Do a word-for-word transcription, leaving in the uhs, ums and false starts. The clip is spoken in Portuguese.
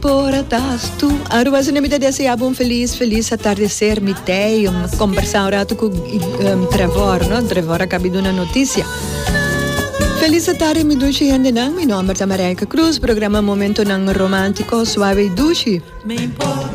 por atas tu. Aruba sa namita desejava um feliz, feliz atardecer, mitei, um, conversar um rato com um, Trevor, não? Trevor acabou de uma notícia. Feliz tarde, mi dushi hende nang, mi nome é Mareca Cruz, programa Momento Nang Romântico, Suave e Dushi.